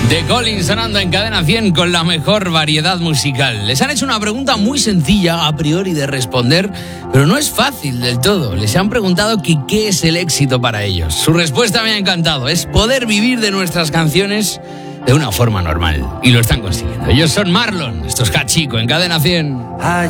The Collins sonando en Cadena 100 con la mejor variedad musical. Les han hecho una pregunta muy sencilla a priori de responder, pero no es fácil del todo. Les han preguntado que qué es el éxito para ellos. Su respuesta me ha encantado. Es poder vivir de nuestras canciones de una forma normal. Y lo están consiguiendo. Ellos son Marlon. Esto es Hachiko en Cadena 100.